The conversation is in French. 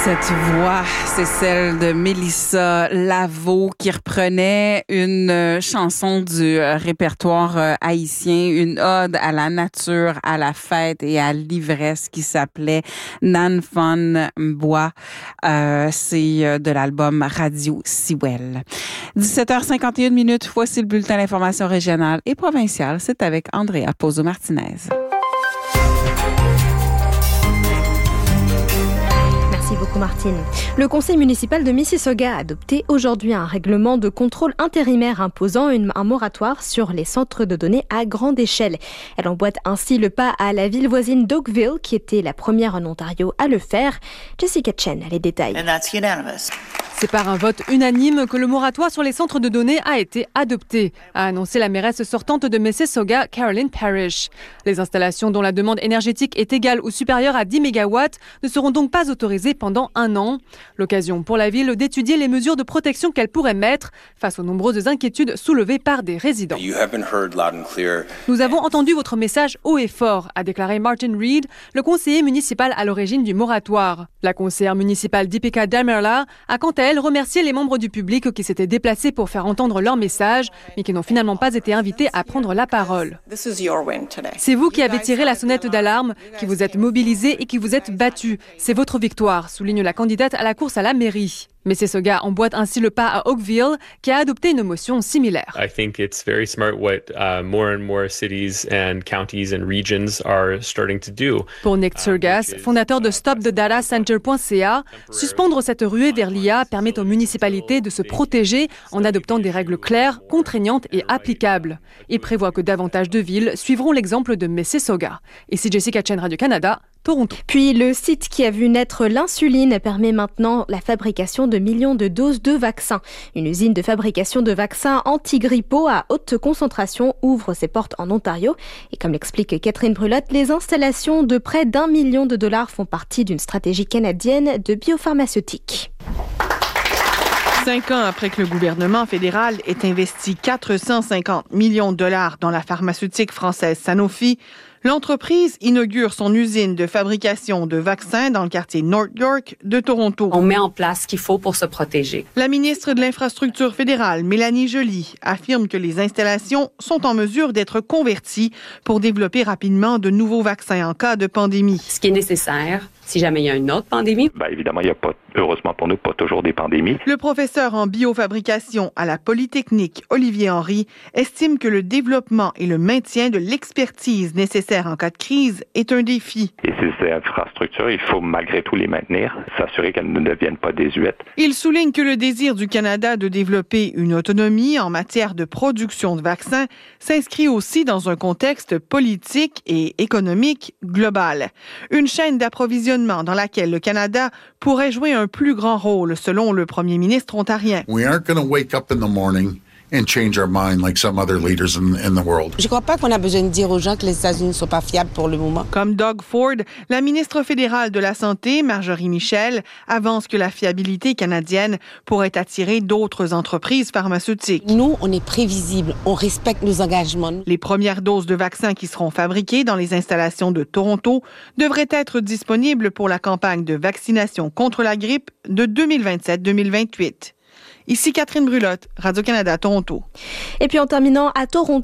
Cette voix, c'est celle de Mélissa Laveau qui reprenait une chanson du répertoire haïtien, une ode à la nature, à la fête et à l'ivresse qui s'appelait Nan Fon Bois. C'est de l'album Radio Siwel. 17h51, voici le bulletin d'information régionale et provinciale. C'est avec Andrea Pozo-Martinez. Merci beaucoup, Martine. Le conseil municipal de Mississauga a adopté aujourd'hui un règlement de contrôle intérimaire imposant un moratoire sur les centres de données à grande échelle. Elle emboîte ainsi le pas à la ville voisine d'Oakville, qui était la première en Ontario à le faire. Jessica Chen a les détails. C'est par un vote unanime que le moratoire sur les centres de données a été adopté, a annoncé la mairesse sortante de Mississauga, Caroline Parrish. Les installations dont la demande énergétique est égale ou supérieure à 10 MW ne seront donc pas autorisées pendant un an. L'occasion pour la ville d'étudier les mesures de protection qu'elle pourrait mettre face aux nombreuses inquiétudes soulevées par des résidents. Nous avons entendu votre message haut et fort, a déclaré Martin Reed, le conseiller municipal à l'origine du moratoire. La conseillère municipale Deepika Damerla a quant à elle remercié les membres du public qui s'étaient déplacés pour faire entendre leur message, mais qui n'ont finalement pas été invités à prendre la parole. C'est vous qui avez tiré la sonnette d'alarme, qui vous êtes mobilisés et qui vous êtes battus. C'est votre victoire, souligne la candidate à la course à la mairie. Mississauga emboîte ainsi le pas à Oakville, qui a adopté une motion similaire. I think it's very smart what more and more cities and counties and regions are starting to do. Pour Nick Turgas, fondateur de StopTheDataCenter.ca, suspendre cette ruée vers l'IA permet aux municipalités de se protéger en adoptant des règles claires, contraignantes et applicables. Il prévoit que davantage de villes suivront l'exemple de Mississauga. Ici Jessica Chen, Radio-Canada, Toronto. Puis le site qui a vu naître l'insuline permet maintenant la fabrication de millions de doses de vaccins. Une usine de fabrication de vaccins anti-grippaux à haute concentration ouvre ses portes en Ontario. Et comme l'explique Catherine Brulotte, les installations de près d'1 million de dollars font partie d'une stratégie canadienne de biopharmaceutique. 5 ans après que le gouvernement fédéral ait investi 450 millions de dollars dans la pharmaceutique française Sanofi, l'entreprise inaugure son usine de fabrication de vaccins dans le quartier North York de Toronto. On met en place ce qu'il faut pour se protéger. La ministre de l'Infrastructure fédérale, Mélanie Joly, affirme que les installations sont en mesure d'être converties pour développer rapidement de nouveaux vaccins en cas de pandémie. Ce qui est nécessaire si jamais il y a une autre pandémie. Évidemment, il n'y a pas, heureusement pour nous, pas toujours des pandémies. Le professeur en biofabrication à la Polytechnique, Olivier Henry, estime que le développement et le maintien de l'expertise nécessaire en cas de crise est un défi. Et ces infrastructures, il faut malgré tout les maintenir, s'assurer qu'elles ne deviennent pas désuètes. Il souligne que le désir du Canada de développer une autonomie en matière de production de vaccins s'inscrit aussi dans un contexte politique et économique global. Une chaîne d'approvisionnement dans laquelle le Canada pourrait jouer un plus grand rôle, selon le premier ministre ontarien. We aren't going to wake up in the morning and change our mind like some other leaders in the world. Je crois pas qu'on a besoin de dire aux gens que les États-Unis ne sont pas fiables pour le moment. Comme Doug Ford, la ministre fédérale de la Santé, Marjorie Michel, avance que la fiabilité canadienne pourrait attirer d'autres entreprises pharmaceutiques. Nous, on est prévisibles, on respecte nos engagements. Les premières doses de vaccins qui seront fabriquées dans les installations de Toronto devraient être disponibles pour la campagne de vaccination contre la grippe de 2027-2028. Ici Catherine Brulotte, Radio-Canada, Toronto. Et puis en terminant à Toronto,